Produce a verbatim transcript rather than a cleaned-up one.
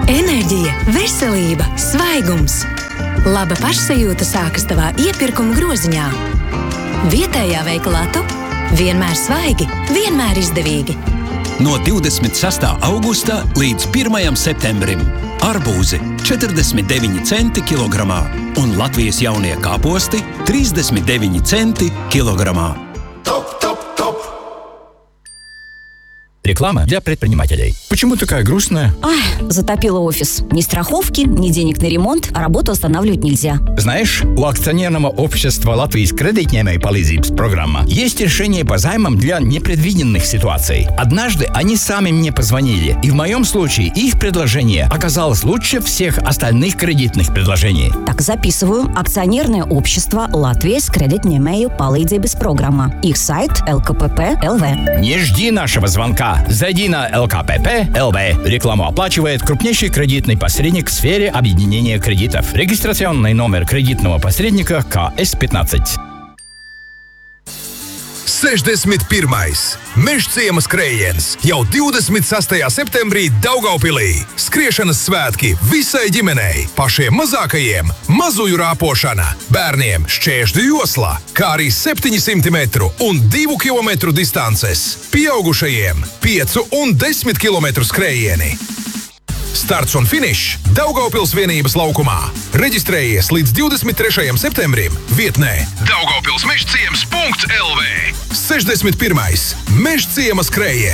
Enerģija, veselība, svaigums. Laba pašsajūta sākas tavā iepirkuma groziņā. Vietējā veikalā Tu vienmēr svaigi, vienmēr izdevīgi. No divdesmit sestā augusta līdz pirmajam septembrim. Arbūzi četrdesmit deviņi centi kilogramā un Latvijas jaunie kāposti trīsdesmit deviņi centi kilogramā. Top, top, top! Реклама для предпринимателей. Почему такая грустная? Ай, затопило офис. Ни страховки, ни денег на ремонт, а работу останавливать нельзя. Знаешь, у акционерного общества Латвijas кредитņēmēju palīdzības программа есть решение по займам для непредвиденных ситуаций. Однажды они сами мне позвонили, и в моем случае их предложение оказалось лучше всех остальных кредитных предложений. Так, записываю. Акционерное общество Латвijas кредитņēmēju palīdzības программа. Их сайт эл ка пэ пэ точка эл ви. Не жди нашего звонка. Зайди на эл ка пэ пэ точка эл ви. Рекламу оплачивает крупнейший кредитный посредник в сфере объединения кредитов. Регистрационный номер кредитного посредника ка эс пятнадцать. sešdesmit pirmais Mežciema skrējiens jau divdesmit sastajā septembrī Daugavpilī. Skriešanas svētki visai ģimenei, pašiem mazākajiem mazuļu rāpošana, bērniem šķēršļu josla, kā arī septiņsimt metru un divu kilometru distances, pieaugušajiem piecu un desmit kilometru skrējieni. Starts un finišs Daugavpils vienības laukumā. Reģistrējies līdz divdesmit trešajam septembrim vietnē daugavpils mežciems punkts el vi. sešdesmit pirmais Mežciema skrējiens.